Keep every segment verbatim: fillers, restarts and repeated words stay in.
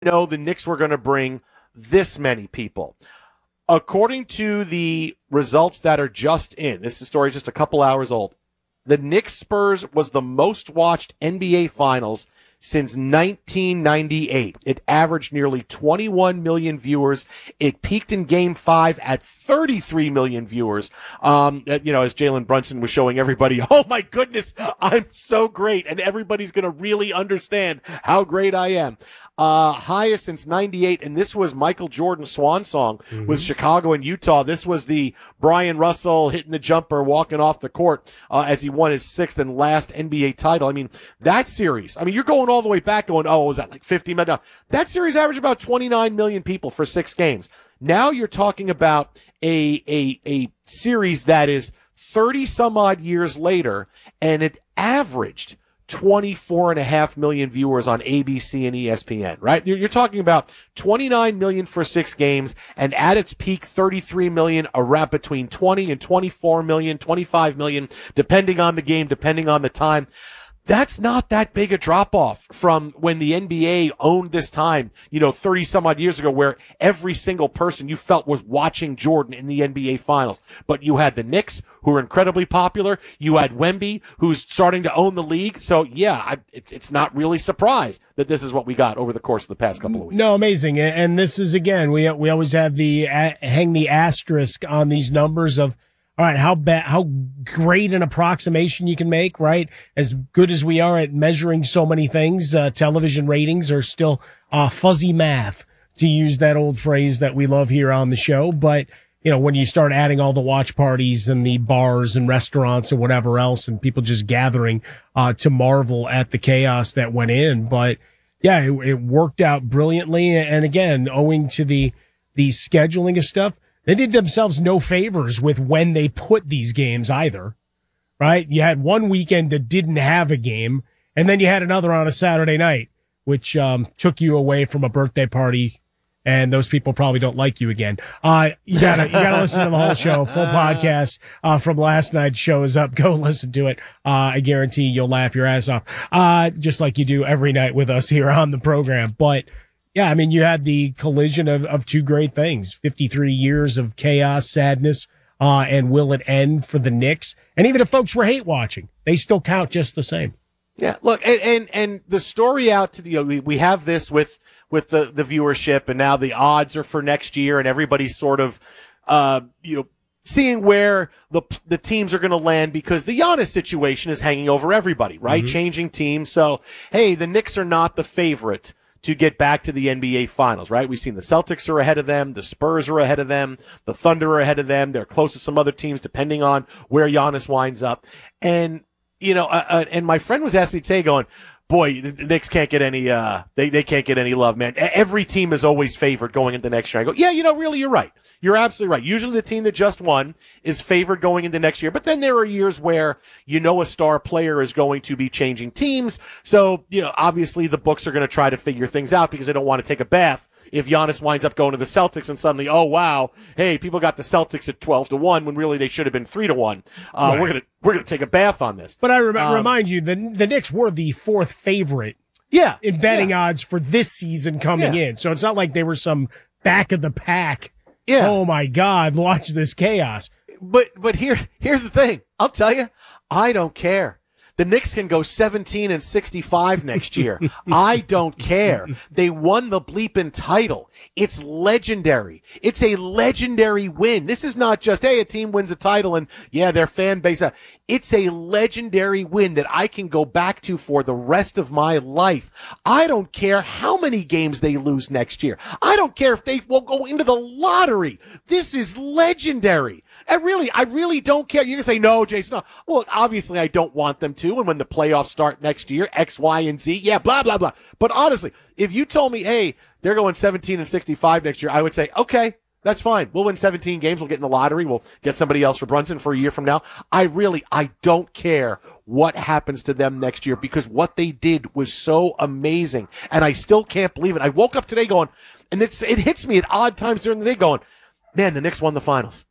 know the Knicks were going to bring this many people. According to the results that are just in, this story is just a couple hours old, the Knicks Spurs was the most watched N B A Finals since nineteen ninety-eight. It averaged nearly twenty-one million viewers. It peaked in Game Five at thirty-three million viewers. Um, you know, as Jalen Brunson was showing everybody, oh my goodness, I'm so great, and everybody's going to really understand how great I am. Uh, highest since ninety-eight, and this was Michael Jordan's swan song mm-hmm. with Chicago and Utah. This was the Brian Russell hitting the jumper, walking off the court uh, as he won his sixth and last N B A title. I mean, that series, I mean, you're going all the way back going, oh, was that like fifty million? No, that series averaged about twenty-nine million people for six games. Now you're talking about a, a, a series that is thirty some odd years later, and it averaged twenty-four and a half million viewers on A B C and E S P N, right? You're, you're talking about twenty-nine million for six games, and at its peak, thirty-three million, a wrap between twenty and twenty-four million, twenty-five million, depending on the game, depending on the time. That's not that big a drop off from when the N B A owned this time, you know, thirty some odd years ago, where every single person you felt was watching Jordan in the N B A Finals. But you had the Knicks, who are incredibly popular. You had Wemby, who's starting to own the league. So yeah, I, it's it's not really surprised that this is what we got over the course of the past couple of weeks. No, amazing. And this is, again, we we always have the uh, hang the asterisk on these numbers of, all right, how bad, how great an approximation you can make, right? As good as we are at measuring so many things, uh, television ratings are still uh, fuzzy math, to use that old phrase that we love here on the show. But, you know, when you start adding all the watch parties and the bars and restaurants and whatever else, and people just gathering uh, to marvel at the chaos that went in. But yeah, it, it worked out brilliantly. And again, owing to the the scheduling of stuff, they did themselves no favors with when they put these games either, right? You had one weekend that didn't have a game, and then you had another on a Saturday night, which um, took you away from a birthday party, and those people probably don't like you again. Uh, you gotta, you gotta listen to the whole show. Full podcast uh, from last night's show is up. Go listen to it. Uh, I guarantee you'll laugh your ass off, uh, just like you do every night with us here on the program. But yeah, I mean, you had the collision of, of two great things, fifty-three years of chaos, sadness, uh, and will it end for the Knicks? And even if folks were hate watching, they still count just the same. Yeah, look, and, and, and the story out to the, you know, we, we have this with, with the, the viewership, and now the odds are for next year, and everybody's sort of, uh, you know, seeing where the the teams are going to land, because the Giannis situation is hanging over everybody, right? Mm-hmm. Changing teams. So, hey, the Knicks are not the favorite to get back to the N B A Finals, right? We've seen the Celtics are ahead of them, the Spurs are ahead of them, the Thunder are ahead of them. They're close to some other teams depending on where Giannis winds up. And, you know, uh, uh, and my friend was asking me today going, boy, the Knicks can't get any, uh, they, they can't get any love, man. Every team is always favored going into next year. I go, yeah, you know, really, you're right. You're absolutely right. Usually the team that just won is favored going into next year. But then there are years where, you know, a star player is going to be changing teams. So, you know, obviously the books are going to try to figure things out because they don't want to take a bath if Giannis winds up going to the Celtics and suddenly, oh, wow, hey, people got the Celtics at twelve to one when really they should have been three to one. Uh, right. We're going to, we're going to take a bath on this. But I rem- um, remind you, the, the Knicks were the fourth favorite yeah, in betting yeah. odds for this season coming yeah. in. So it's not like they were some back of the pack. Yeah. Oh my God, watch this chaos. But, but here, here's the thing. I'll tell you, I don't care. The Knicks can go seventeen and sixty-five next year. I don't care. They won the bleeping title. It's legendary. It's a legendary win. This is not just, hey, a team wins a title and yeah, their fan base. Uh, it's a legendary win that I can go back to for the rest of my life. I don't care how many games they lose next year. I don't care if they will go into the lottery. This is legendary. I really, I really don't care. You're going to say, no, Jason. No. Well, obviously I don't want them to. And when the playoffs start next year, X, Y, and Z, yeah, blah, blah, blah. But honestly, if you told me, hey, they're going seventeen and sixty-five next year, I would say, okay, that's fine. We'll win seventeen games. We'll get in the lottery. We'll get somebody else for Brunson for a year from now. I really, I don't care what happens to them next year because what they did was so amazing. And I still can't believe it. I woke up today going, and it's, it hits me at odd times during the day going, man, the Knicks won the finals.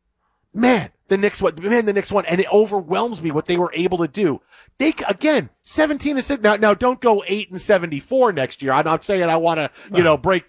man, the Knicks won, man, the Knicks won, and it overwhelms me what they were able to do. They, again, seventeen and six. Now, now don't go eight and seventy-four next year. I'm not saying I want to, you know, break